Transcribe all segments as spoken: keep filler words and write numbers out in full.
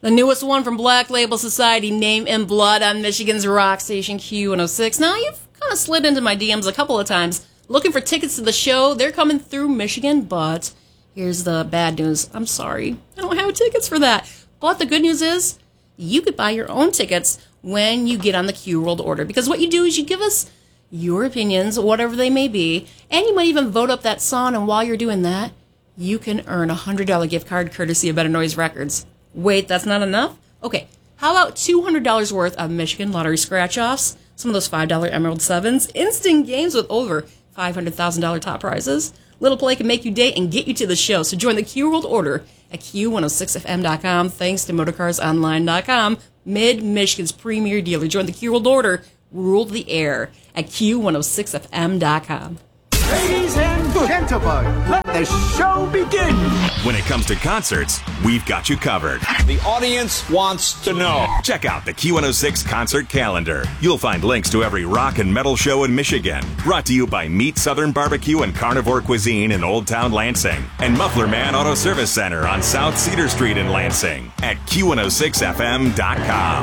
The newest one from Black Label Society, Name in Blood on Michigan's rock station Q one oh six. Now, you've kind of slid into my D Ms a couple of times looking for tickets to the show. They're coming through Michigan, but here's the bad news. I'm sorry. I don't have tickets for that. But the good news is you could buy your own tickets when you get on the Q World order. Because what you do is you give us your opinions, whatever they may be, and you might even vote up that song. And while you're doing that, you can earn a one hundred dollars gift card courtesy of Better Noise Records. Wait, that's not enough? Okay, how about two hundred dollars worth of Michigan Lottery scratch-offs, some of those five dollar Emerald sevens, instant games with over five hundred thousand dollars top prizes. Little play can make you date and get you to the show, so join the Q World Order at Q one oh six F M dot com, thanks to motorcars online dot com, Mid-Michigan's premier dealer. Join the Q World Order, rule the air at Q one oh six F M dot com. Ladies and gentlemen, let the show begin. When it comes to concerts, we've got you covered. The audience wants to know. Check out the Q one oh six concert calendar. You'll find links to every rock and metal show in Michigan. Brought to you by Meat Southern Barbecue and Carnivore Cuisine in Old Town Lansing. And Muffler Man Auto Service Center on South Cedar Street in Lansing at Q one oh six F M dot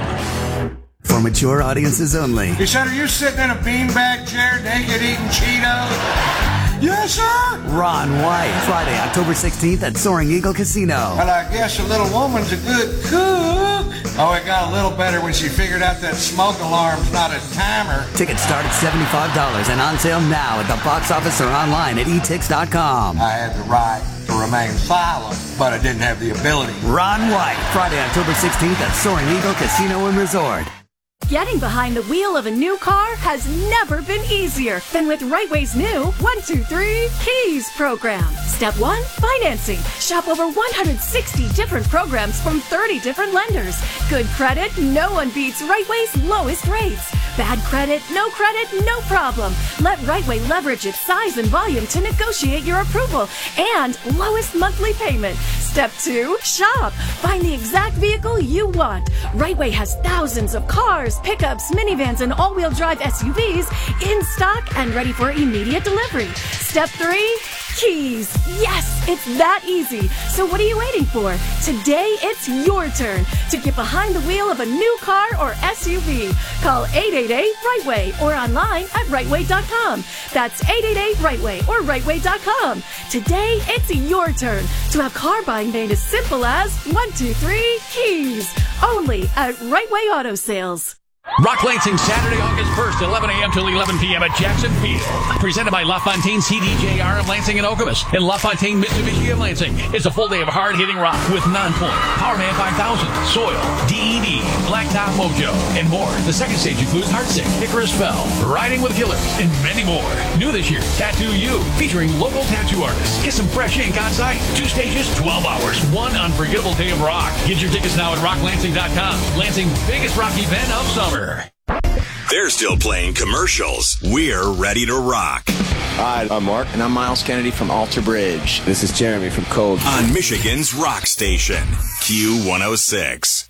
com. For mature audiences only. He said, are you sitting in a beanbag chair naked eating Cheetos? Yes, sir. Ron White, Friday, October sixteenth at Soaring Eagle Casino. Well, I guess a little woman's a good cook. Oh, it got a little better when she figured out that smoke alarm's not a timer. Tickets start at seventy-five dollars and on sale now at the box office or online at e tix dot com. I had the right to remain silent, but I didn't have the ability. Ron White, Friday, October sixteenth at Soaring Eagle Casino and Resort. Getting behind the wheel of a new car has never been easier than with Rightway's new one two three Keys program. Step one, financing. Shop over one hundred sixty different programs from thirty different lenders. Good credit, no one beats Rightway's lowest rates. Bad credit, no credit, no problem. Let Rightway leverage its size and volume to negotiate your approval and lowest monthly payment. Step two, shop. Find the exact vehicle you want. Rightway has thousands of cars, pickups, minivans, and all-wheel drive S U Vs in stock and ready for immediate delivery. Step three, keys. Yes, it's that easy. So what are you waiting for? Today, it's your turn to get behind the wheel of a new car or S U V. Call eight eight eight Rightway or online at Rightway dot com. That's eight eight eight Rightway or Rightway dot com. Today, it's your turn to have car buying made as simple as one two three keys. Only at Rightway Auto Sales. Rock Lansing, Saturday, August first, eleven a.m. till eleven p.m. at Jackson Field. Presented by LaFontaine C D J R of Lansing and Okemos and LaFontaine Mitsubishi of Lansing. It's a full day of hard-hitting rock with Nonpoint, Powerman five thousand, Soil, D E D, Blacktop Mojo, and more. The second stage includes Heartsick, Icarus Fell, Riding with Killers, and many more. New this year, Tattoo You, featuring local tattoo artists. Get some fresh ink on site. Two stages, twelve hours. One unforgettable day of rock. Get your tickets now at rock lansing dot com. Lansing's biggest rock event of summer. They're still playing commercials. We're ready to rock. Hi, I'm Mark. And I'm Miles Kennedy from Alter Bridge. This is Jeremy from Cold. On Michigan's rock station, Q one oh six.